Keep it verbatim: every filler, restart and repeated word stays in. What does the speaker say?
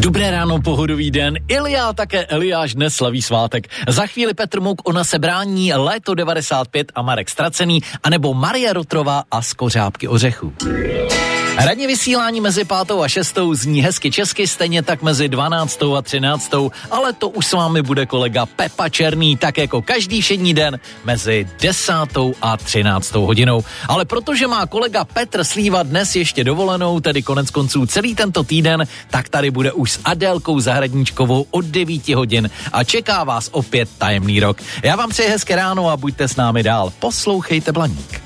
Dobré ráno, pohodový den. Ilja, také Eliáš dnes slaví svátek. Za chvíli Petr Mouk, Ona se brání, Léto devadesát pět a Marek Ztracený, anebo Marie Rotrová a Skořápky ořechů. Radní vysílání mezi pátou a šestou zní hezky česky, stejně tak mezi dvanáctou a třináctou, ale to už s vámi bude kolega Pepa Černý, tak jako každý všední den mezi desátou a třináctou hodinou. Ale protože má kolega Petr Slíva dnes ještě dovolenou, tedy konec konců celý tento týden, tak tady bude už s Adélkou Zahradníčkovou od devíti hodin a čeká vás opět tajemný rok. Já vám přeji hezké ráno a buďte s námi dál. Poslouchejte Blaník.